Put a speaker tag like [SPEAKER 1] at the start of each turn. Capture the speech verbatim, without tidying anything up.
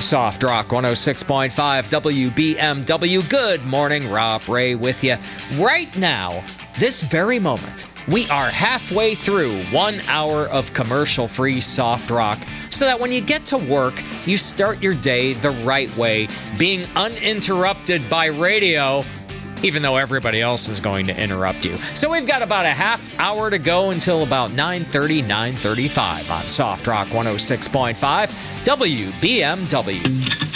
[SPEAKER 1] Soft Rock one oh six point five W B M W. Good morning, Rob Ray with you. Right now, this very moment, we are halfway through one hour of commercial-free soft rock so that when you get to work, you start your day the right way, being uninterrupted by radio, even though everybody else is going to interrupt you. So we've got about a half hour to go until about nine thirty, nine thirty-five on Soft Rock one oh six point five W B M W.